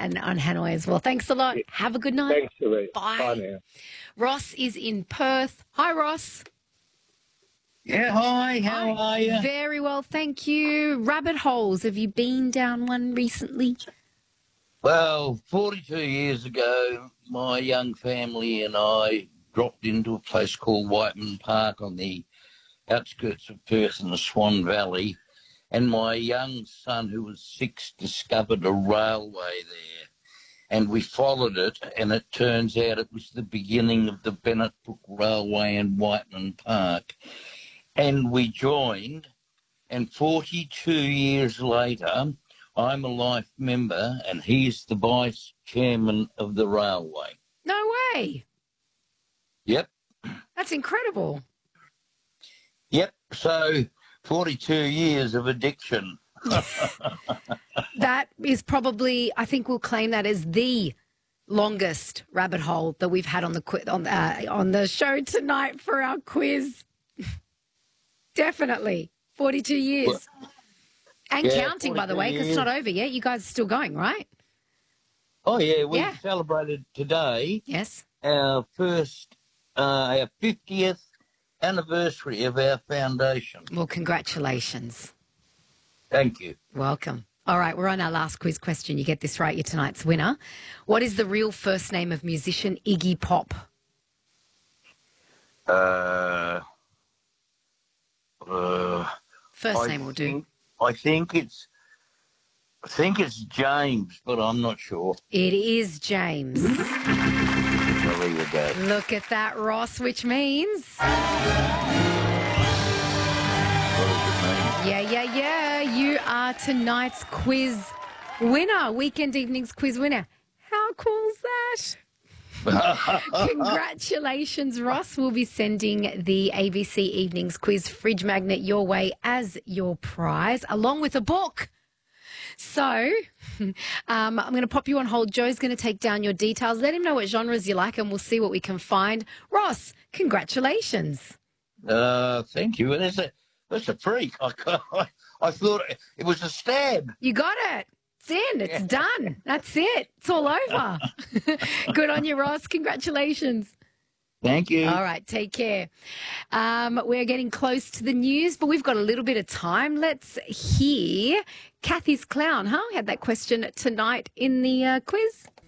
and on Hanoi as well. Thanks a lot. Have a good night. Thanks, Louise. Bye. Bye now. Ross is in Perth. Hi, Ross. Yeah, hi, how are you? Very well, thank you. Rabbit holes. Have you been down one recently? Well, 42 years ago, my young family and I dropped into a place called Whiteman Park on the outskirts of Perth in the Swan Valley, and my young son, who was 6, discovered a railway there, and we followed it, and it turns out it was the beginning of the Bennett Brook Railway in Whiteman Park, and we joined, and 42 years later, I'm a life member, and he's the vice chairman of the railway. No way. Yep. That's incredible. Yep. So 42 years of addiction. That is probably, I think we'll claim that as the longest rabbit hole that we've had on the show tonight for our quiz. Definitely. 42 years. Well, and yeah, counting, by the way, because it's not over yet. You guys are still going, right? Oh, yeah. We celebrated today Yes. our 50th anniversary of our foundation. Well, congratulations. Thank you. Welcome. All right, we're on our last quiz question. You get this right, you're tonight's winner. What is the real first name of musician Iggy Pop? First name will do. I think it's James, but I'm not sure. It is James. Well, there you go. Look at that, Ross, which means... Yeah. You are tonight's quiz winner, Weekend Evenings quiz winner. How cool's that? Congratulations, Ross. We'll be sending the ABC Evenings Quiz fridge magnet your way as your prize, along with a book. So I'm going to pop you on hold. Joe's going to take down your details. Let him know what genres you like, and we'll see what we can find. Ross, congratulations. Thank you. That's a freak. I thought it was a stab. You got it. It's in. It's done. That's it. It's all over. Good on you, Ross. Congratulations. Thank you. All right, take care. We're getting close to the news, but we've got a little bit of time. Let's hear Kathy's Clown, huh? We had that question tonight in the quiz.